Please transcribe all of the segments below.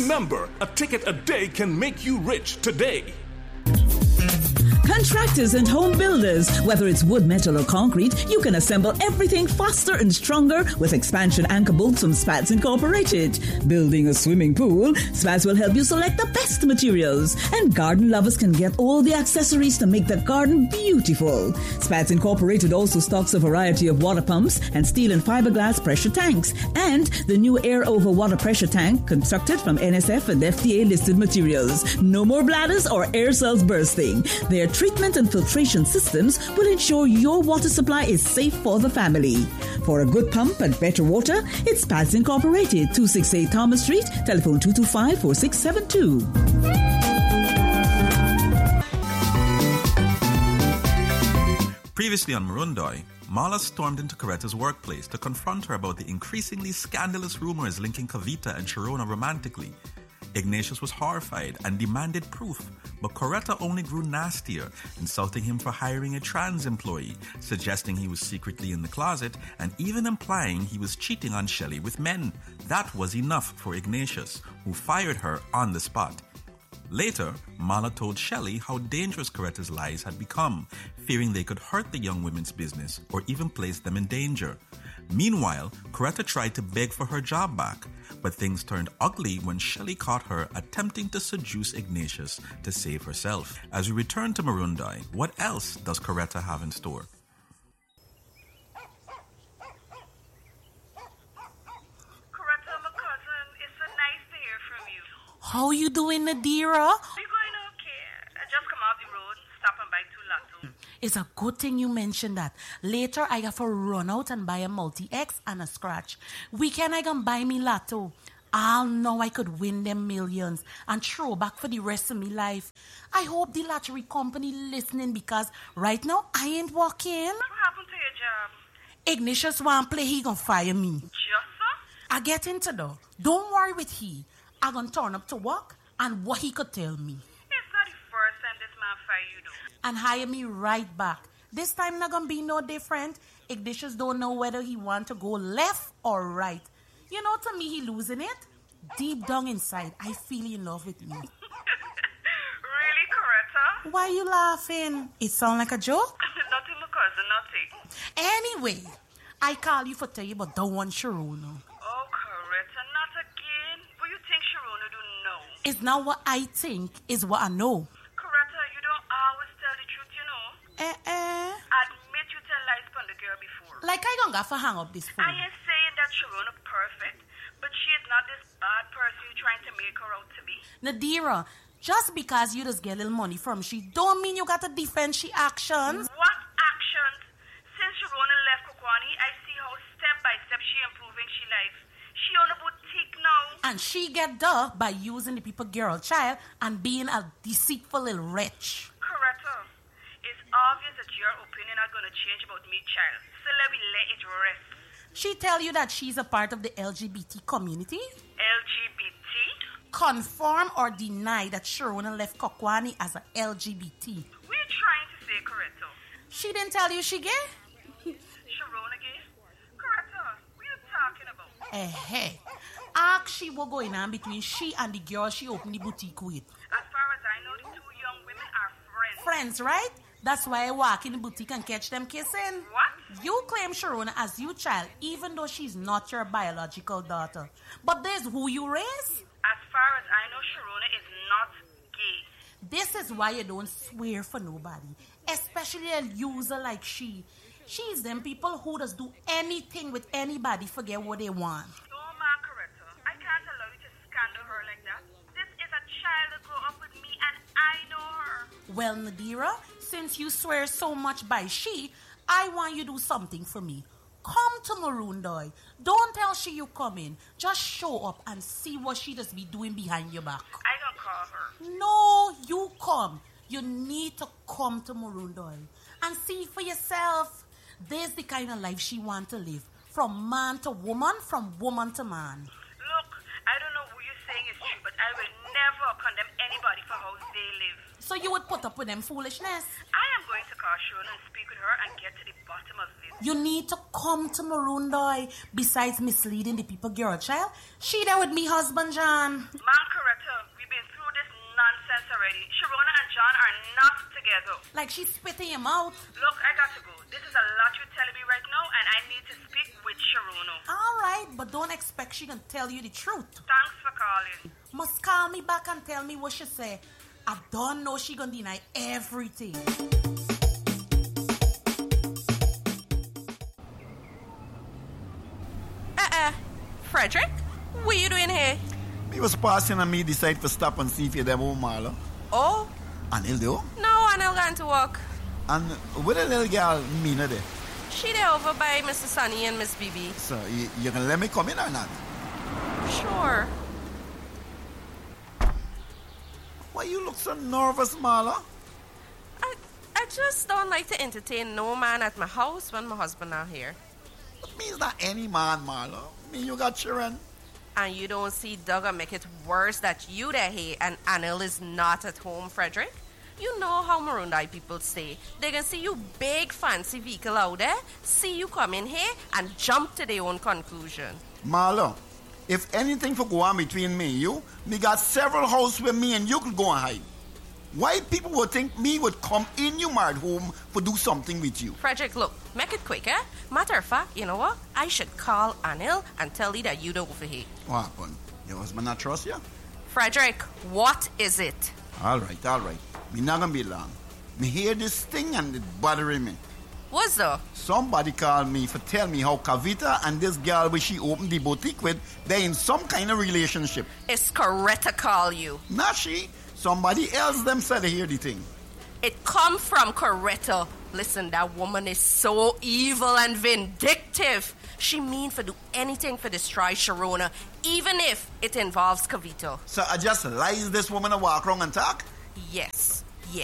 Remember, a ticket a day can make you rich today. Contractors and home builders, whether it's wood, metal, or concrete, you can assemble everything faster and stronger with expansion anchor bolts from Spats Incorporated. Building a swimming pool, Spats will help you select the best materials. And garden lovers can get all the accessories to make the garden beautiful. Spats Incorporated also stocks a variety of water pumps and steel and fiberglass pressure tanks. And the new air over water pressure tank constructed from NSF and FDA listed materials. No more bladders or air cells bursting. Their treatment and filtration systems will ensure your water supply is safe for the family. For a good pump and better water, it's Spats Incorporated, 268 Thomas Street, telephone 225-4672. Previously on Marundoy, Marla stormed into Coretta's workplace to confront her about the increasingly scandalous rumors linking Kavita and Sharona romantically. Ignatius was horrified and demanded proof, but Coretta only grew nastier, insulting him for hiring a trans employee, suggesting he was secretly in the closet, and even implying he was cheating on Shelley with men. That was enough for Ignatius, who fired her on the spot. Later, Marla told Shelley how dangerous Coretta's lies had become, fearing they could hurt the young women's business or even place them in danger. Meanwhile, Coretta tried to beg for her job back, but things turned ugly when Shelley caught her attempting to seduce Ignatius to save herself. As we return to Marundoy, what else does Coretta have in store? Coretta, my cousin, it's so nice to hear from you. How you doing, Nadira? You going okay? I just come off the road, stopping by 2 Lotto. It's a good thing you mentioned that. Later, I have to run out and buy a multi-X and a scratch. Weekend, I can buy me lotto. I'll know I could win them millions and throw back for the rest of my life. I hope the lottery company listening because right now, I ain't working. What happened to your job? Ignatius want play, he gonna fire me. Just so? I get into though. Don't worry with he. I gonna turn up to work and what he could tell me. It's not the first time this man fire you though. And hire me right back. This time not gonna be no different. Ignatius don't know whether he want to go left or right. You know, to me, he losing it. Deep down inside, I feel in love with me. Really, Coretta? Why you laughing? It sound like a joke? Nothing, my cousin, nothing. Anyway, I call you for tell you, but don't want Sharona. Oh, Coretta, not again. What you think Sharona do know? It's not what I think, it's what I know. Coretta, you don't always tell the truth, you know. Admit you tell lies upon the girl before. Like I gonna have to hang up this phone. I ain't saying that Sharona perfect, but she is not this bad person you're trying to make her out to be. Nadira, just because you just get a little money from she don't mean you got to defend she actions. What actions? Since Sharona left Kokwani, I see how step by step she improving she life. She on a boutique now. And she get duh by using the people girl child and being a deceitful little wretch. Coretta, it's obvious that your opinion are gonna change about me, child. So let me let it rest. She tell you that she's a part of the LGBT community? LGBT? Confirm or deny that Sharona left Kokwani as a LGBT? What are you trying to say, Coretta? She didn't tell you she gay? Sharona gay? Coretta, what are you talking about? Hey. Ask she what going on between she and the girl she opened the boutique with. As far as I know, the two young women are friends. Friends, right? That's why I walk in the boutique and catch them kissing. What? You claim Sharona as your child, even though she's not your biological daughter. But there's who you raise. As far as I know, Sharona is not gay. This is why you don't swear for nobody, especially a user like she. She's them people who just do anything with anybody, forget what they want. No, man, Coretta. I can't allow you to scandal her like that. This is a child that grew up with me and I know her. Well, Nadira, since you swear so much by she, I want you to do something for me. Come to Marundoy. Don't tell she you coming. Just show up and see what she just be doing behind your back. I don't call her. No, you come. You need to come to Marundoy and see for yourself. There's the kind of life she want to live. From man to woman, from woman to man. Look, I don't know who you're saying is true, but I will never condemn anybody for how they live. So you would put up with them foolishness? I am going to call call Sharona and speak with her and get to the bottom of this. You need to come to Maroon Doy. Besides misleading the people, girl child, she there with me husband John. Ma'am Coretta, we've been through this nonsense already. Sharona and John are not together. Like she's spitting him out. Look, I got to go. This is a lot you're telling me right now, and I need to speak with Sharona. All right, but don't expect she can tell you the truth. Thanks for calling. Must call me back and tell me what she say. I don't know she gonna deny everything. Frederick, what are you doing here? Me was passing and me decide to stop and see if you're there home, Marla. Oh? Anil do? No, Anil going to work. And where the little girl Mina there? She there over by Mr. Sunny and Miss BB. So you gonna let me come in or not? Sure. Why you look so nervous, Marla? I just don't like to entertain no man at my house when my husband not here. That means not any man, Marla. Me, you got children. And you don't see Doug make it worse that you there here and Anil is not at home, Frederick? You know how Maroon Doy people stay. They can see you big fancy vehicle out there, see you come in here and jump to their own conclusion. Marla, if anything for go on between me and you, me got several houses where me and you could go and hide. Why people would think me would come in your married home for do something with you? Frederick, look, make it quick, eh? Matter of fact, you know what? I should call Anil and tell you that you don't over here. What happened? Your husband not trust you? Frederick, what is it? All right. Me not gonna be long. Me hear this thing and it bothering me. What's that? Somebody called me for tell me how Kavita and this girl which she opened the boutique with, they in some kind of relationship. It's Coretta call you. Not she. Somebody else them said they hear the thing. It come from Coretta. Listen, that woman is so evil and vindictive. She mean for do anything for destroy Sharona, even if it involves Kavita. So I just lies this woman to walk around and talk? Yes.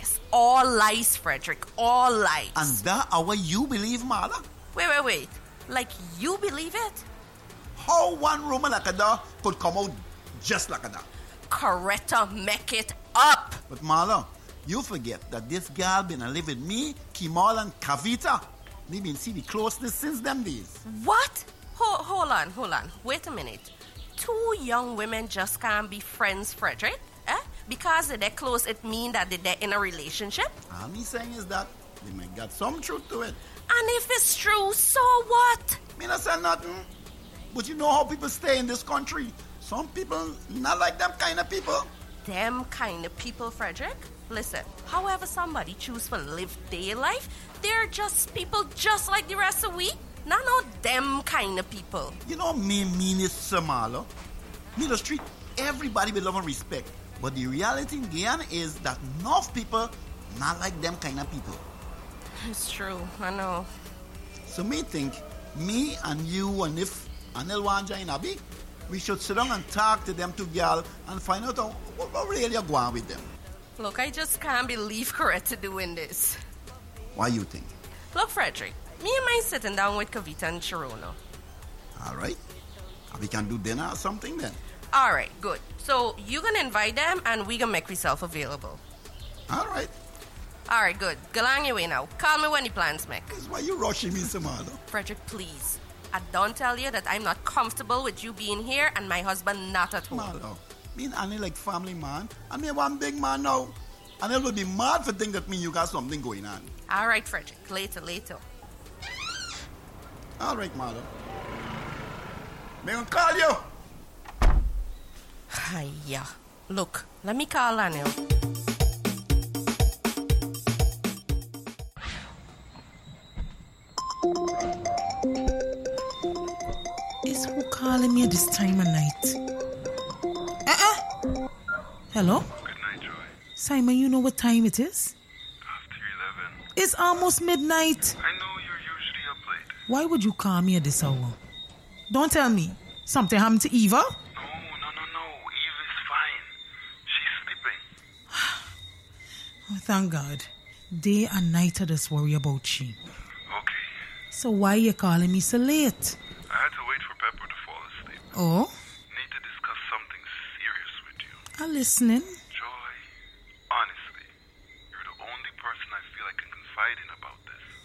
All lies, Frederick. All lies. And that are what you believe, Marla? Wait. Like you believe it? How one rumor like that could come out just like that? Coretta make it up. But Marla, you forget that this girl been a live with me, Kimal and Kavita. Me been see the closeness since them days. What? Hold on. Wait a minute. Two young women just can't be friends, Frederick? Because they're close, it mean that they're in a relationship? All me saying is that they might got some truth to it. And if it's true, so what? Me not say nothing. But you know how people stay in this country. Some people not like them kind of people. Them kind of people, Frederick? Listen, however somebody choose to live their life, they're just people just like the rest of we. Not them kind of people. You know me mean is Samalo. Me just treat everybody with love and respect. But the reality again is that enough people not like them kind of people. It's true, I know. So me think, me and you and if Anil Wanja and Abi, we should sit down and talk to them two girls and find out what really go on with them. Look, I just can't believe Coretta doing this. Why you think? Look, Frederick, me and mine sitting down with Kavita and Sharona. All right. We can do dinner or something then. All right, good. So you gonna invite them and we gonna make ourselves available. All right. All right, good. Go along your way now. Call me when the plans make. That's why you rushing me, Samalo. Frederick, please. I don't tell you that I'm not comfortable with you being here and my husband not at home. Malo, me and Annie like family man, and me one big man now. And it would be mad for think that me you got something going on. All right, Frederick. Later. All right, Malo. Me gonna call you. Hiya. Look, let me call Anil. Is who calling me at this time of night? Hello? Good night, Joy. Simon, you know what time it is? After 11. It's almost midnight. I know you're usually up late. Why would you call me at this hour? Don't tell me. Something happened to Eva? No. Eve is fine. She's sleeping. Oh, thank God. Day and night I just worry about she. Okay. So why you calling me so late? I had to wait for Pepper to fall asleep. Oh? Need to discuss something serious with you. I'm listening. Joy, honestly, you're the only person I feel I can confide in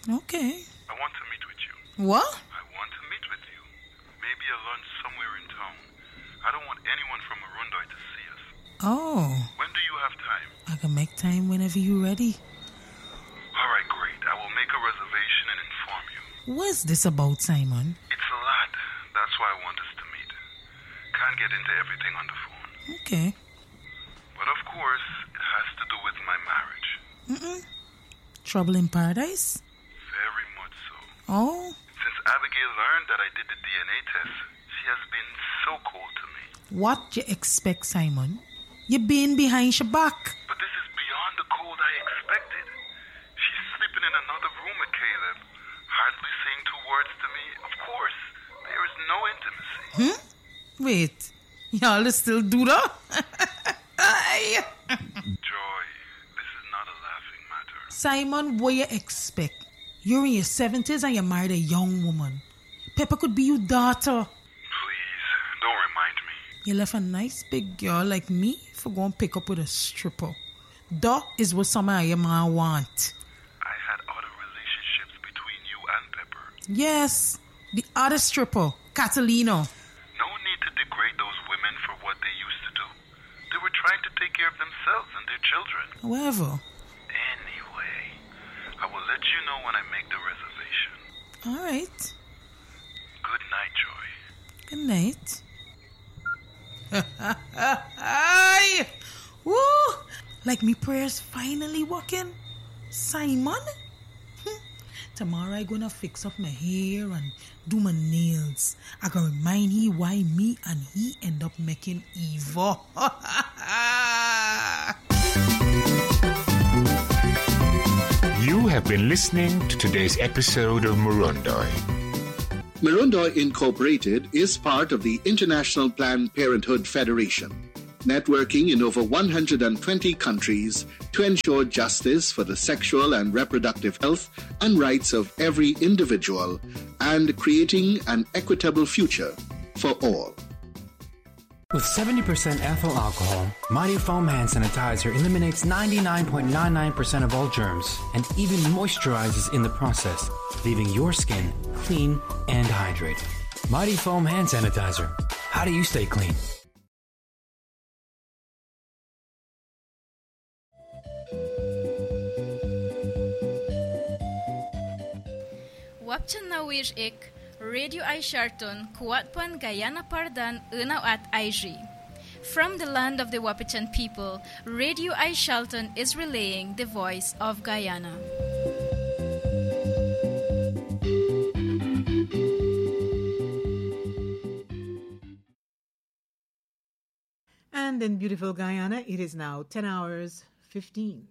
Okay. I want to meet with you. What? I want to meet with you. Maybe a lunch somewhere in town. I don't want anyone from Marundoy to see us. Oh. When do you have time? I can make time whenever you're ready. All right, great. I will make a reservation and inform you. What's this about, Simon? It's a lot. That's why I want us to meet. Can't get into everything on the phone. Okay. But of course, it has to do with my marriage. Trouble in paradise? Very much so. Oh. Since Abigail learned that I did the DNA test, she has been so cold to me. What you expect, Simon? You been behind your back. But this is beyond the cold I expected. She's sleeping in another room with Caleb, hardly saying 2 words to me. Of course, there is no intimacy. Wait, y'all still do that? Joy, this is not a laughing matter. Simon, what you expect? You're in your 70s and you married a young woman. Pepper could be your daughter. Please, don't remind me. You left a nice big girl like me for going to pick up with a stripper. That is what some of your man want. I had other relationships between you and Pepper. Yes, the other stripper, Catalina. No need to degrade those women for what they used to do. They were trying to take care of themselves and their children. However. Anyway, I will let you know when I make the reservation. All right. Good night, Joy. Good night. Ay! Woo! Like me prayers finally working. Simon? Tomorrow I gonna fix up my hair and do my nails. I gonna remind he why me and he end up making evil. You have been listening to today's episode of Marundoy. Marundoy Incorporated is part of the International Planned Parenthood Federation, networking in over 120 countries to ensure justice for the sexual and reproductive health and rights of every individual and creating an equitable future for all. With 70% ethyl alcohol, Mighty Foam Hand Sanitizer eliminates 99.99% of all germs and even moisturizes in the process, leaving your skin clean and hydrated. Mighty Foam Hand Sanitizer. How do you stay clean? Wapchan na wish ik, Radio I Sharton, Kuatpan Guyana Pardan, Unaw at IG. From the land of the Wapichan people, Radio I Sharton is relaying the voice of Guyana. And in beautiful Guyana, it is now 10 hours 15.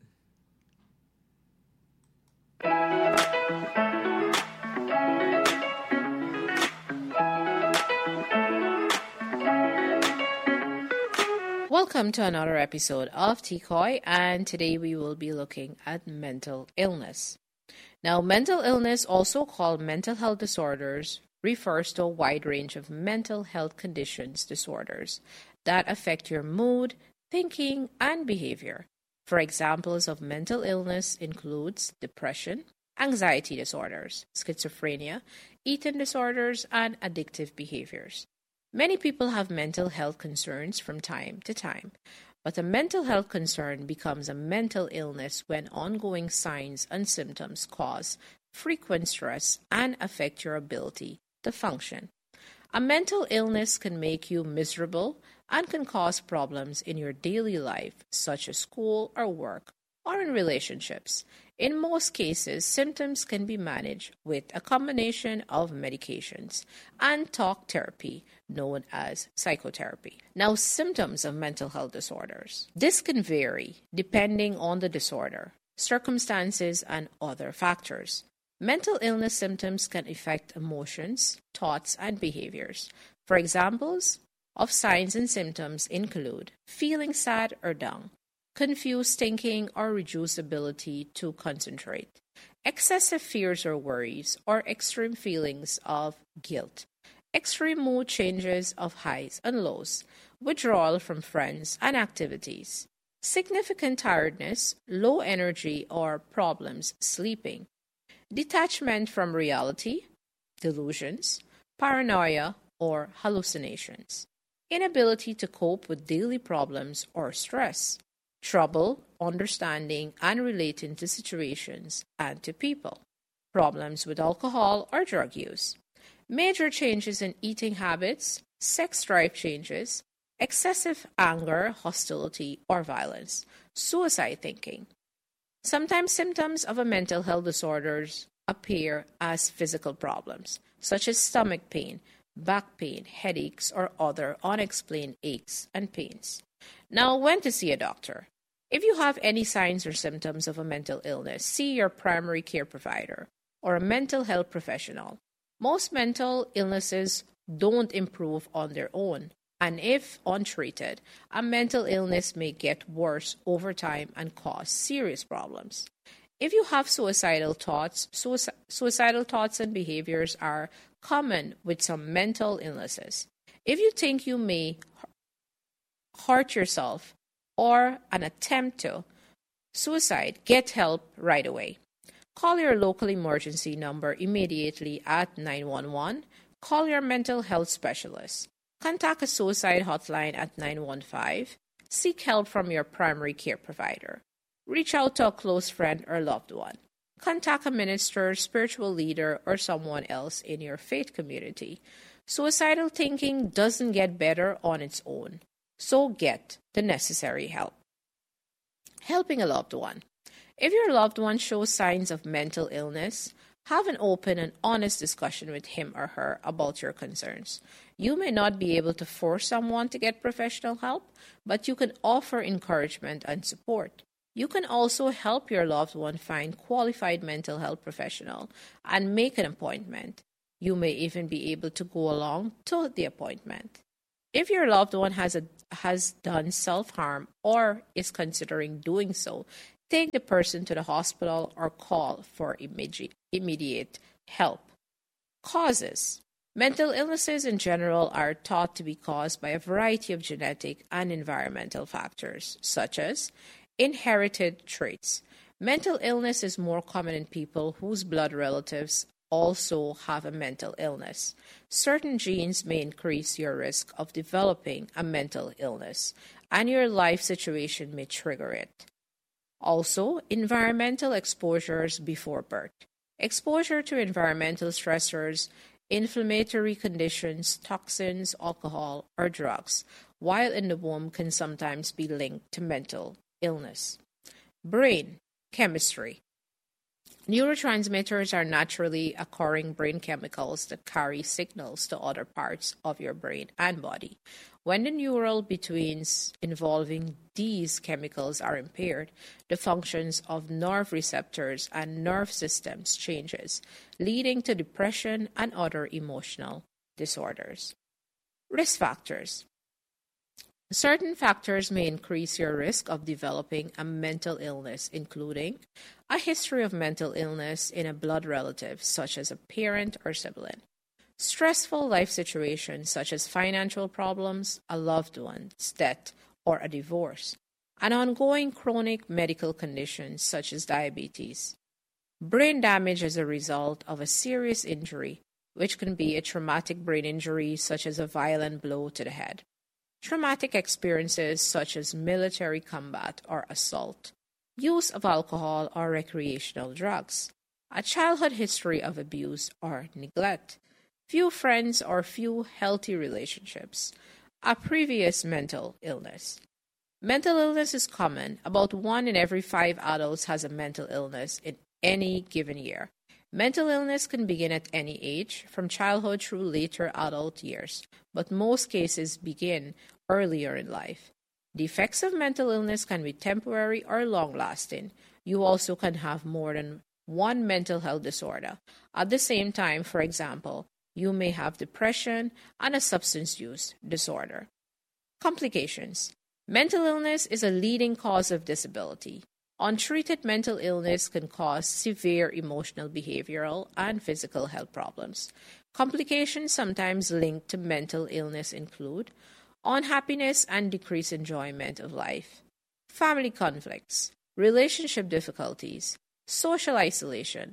Welcome to another episode of Tikoi, and today we will be looking at mental illness. Now, mental illness, also called mental health disorders, refers to a wide range of mental health disorders that affect your mood, thinking, and behavior. For examples of mental illness includes depression, anxiety disorders, schizophrenia, eating disorders, and addictive behaviors. Many people have mental health concerns from time to time, but a mental health concern becomes a mental illness when ongoing signs and symptoms cause frequent stress and affect your ability to function. A mental illness can make you miserable and can cause problems in your daily life, such as school or work, or in relationships. In most cases, symptoms can be managed with a combination of medications and talk therapy, known as psychotherapy. Now, symptoms of mental health disorders. This can vary depending on the disorder, circumstances, and other factors. Mental illness symptoms can affect emotions, thoughts, and behaviors. For examples of signs and symptoms include feeling sad or down, confused thinking or reduced ability to concentrate, excessive fears or worries, or extreme feelings of guilt, extreme mood changes of highs and lows, withdrawal from friends and activities, significant tiredness, low energy or problems sleeping, detachment from reality, delusions, paranoia, or hallucinations, inability to cope with daily problems or stress, trouble understanding and relating to situations and to people, problems with alcohol or drug use, major changes in eating habits, sex drive changes, excessive anger, hostility, or violence, suicide thinking. Sometimes symptoms of a mental health disorders appear as physical problems, such as stomach pain, back pain, headaches, or other unexplained aches and pains. Now, when to see a doctor? If you have any signs or symptoms of a mental illness, see your primary care provider or a mental health professional. Most mental illnesses don't improve on their own, and if untreated, a mental illness may get worse over time and cause serious problems. If you have suicidal thoughts and behaviors are common with some mental illnesses. If you think you may hurt yourself or an attempt to suicide, get help right away. Call your local emergency number immediately at 911. Call your mental health specialist. Contact a suicide hotline at 915. Seek help from your primary care provider. Reach out to a close friend or loved one. Contact a minister, spiritual leader, or someone else in your faith community. Suicidal thinking doesn't get better on its own, so get the necessary help. Helping a loved one. If your loved one shows signs of mental illness, have an open and honest discussion with him or her about your concerns. You may not be able to force someone to get professional help, but you can offer encouragement and support. You can also help your loved one find qualified mental health professional and make an appointment. You may even be able to go along to the appointment. If your loved one has done self-harm or is considering doing so, take the person to the hospital or call for immediate help. Causes. Mental illnesses in general are thought to be caused by a variety of genetic and environmental factors, such as inherited traits. Mental illness is more common in people whose blood relatives also have a mental illness. Certain genes may increase your risk of developing a mental illness, and your life situation may trigger it. Also, environmental exposures before birth. Exposure to environmental stressors, inflammatory conditions, toxins, alcohol, or drugs while in the womb can sometimes be linked to mental illness. Brain chemistry. Neurotransmitters are naturally occurring brain chemicals that carry signals to other parts of your brain and body. When the neural betweens involving these chemicals are impaired, the functions of nerve receptors and nerve systems changes, leading to depression and other emotional disorders. Risk factors. Certain factors may increase your risk of developing a mental illness, including a history of mental illness in a blood relative, such as a parent or sibling, stressful life situations such as financial problems, a loved one's death, or a divorce, and ongoing chronic medical conditions such as diabetes, brain damage as a result of a serious injury, which can be a traumatic brain injury such as a violent blow to the head, traumatic experiences such as military combat or assault, use of alcohol or recreational drugs, a childhood history of abuse or neglect, few friends or few healthy relationships, a previous mental illness. Mental illness is common. About 1 in every 5 adults has a mental illness in any given year. Mental illness can begin at any age, from childhood through later adult years, but most cases begin earlier in life. The effects of mental illness can be temporary or long-lasting. You also can have more than one mental health disorder. At the same time, for example, you may have depression and a substance use disorder. Complications. Mental illness is a leading cause of disability. Untreated mental illness can cause severe emotional, behavioral, and physical health problems. Complications sometimes linked to mental illness include unhappiness and decreased enjoyment of life, family conflicts, relationship difficulties, social isolation,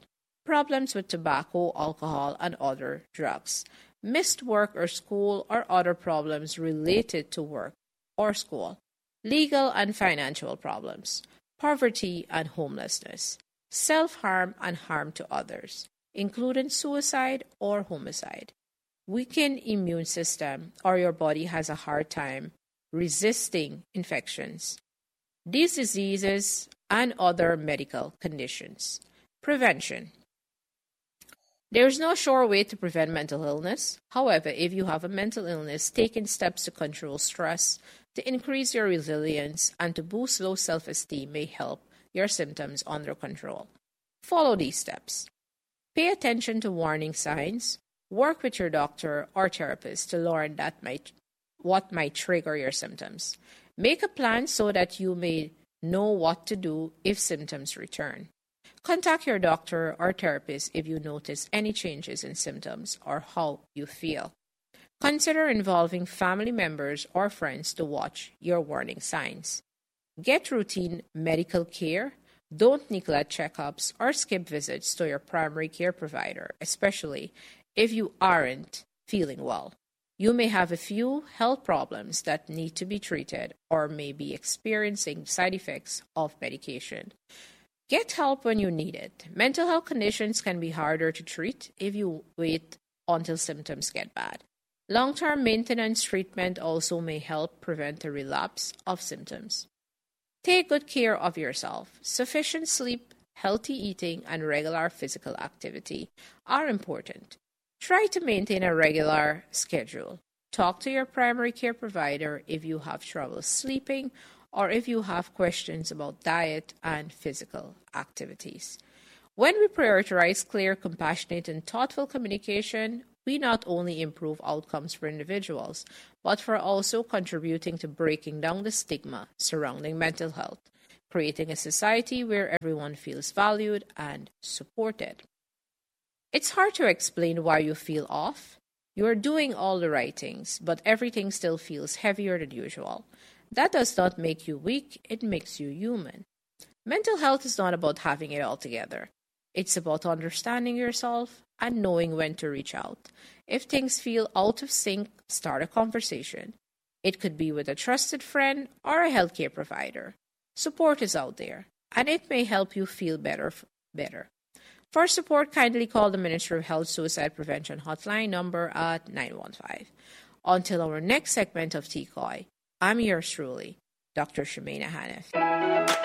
problems with tobacco, alcohol, and other drugs, missed work or school, or other problems related to work or school, legal and financial problems, poverty and homelessness, self-harm and harm to others, including suicide or homicide, weakened immune system, or your body has a hard time resisting infections, these diseases and other medical conditions. Prevention. There is no sure way to prevent mental illness. However, if you have a mental illness, taking steps to control stress, to increase your resilience, and to boost low self-esteem may help your symptoms under control. Follow these steps. Pay attention to warning signs. Work with your doctor or therapist to learn what might trigger your symptoms. Make a plan so that you may know what to do if symptoms return. Contact your doctor or therapist if you notice any changes in symptoms or how you feel. Consider involving family members or friends to watch your warning signs. Get routine medical care. Don't neglect checkups or skip visits to your primary care provider, especially if you aren't feeling well. You may have a few health problems that need to be treated or may be experiencing side effects of medication. Get help when you need it. Mental health conditions can be harder to treat if you wait until symptoms get bad. Long-term maintenance treatment also may help prevent a relapse of symptoms. Take good care of yourself. Sufficient sleep, healthy eating, and regular physical activity are important. Try to maintain a regular schedule. Talk to your primary care provider if you have trouble sleeping or if you have questions about diet and physical activities. When we prioritize clear, compassionate, and thoughtful communication, we not only improve outcomes for individuals, but for also contributing to breaking down the stigma surrounding mental health, creating a society where everyone feels valued and supported. It's hard to explain why you feel off. You are doing all the right things, but everything still feels heavier than usual. That does not make you weak, it makes you human. Mental health is not about having it all together. It's about understanding yourself and knowing when to reach out. If things feel out of sync, start a conversation. It could be with a trusted friend or a healthcare provider. Support is out there, and it may help you feel better. For support, kindly call the Ministry of Health Suicide Prevention Hotline number at 915. Until our next segment of TCOI, I'm yours truly, Dr. Shemaina Hanif.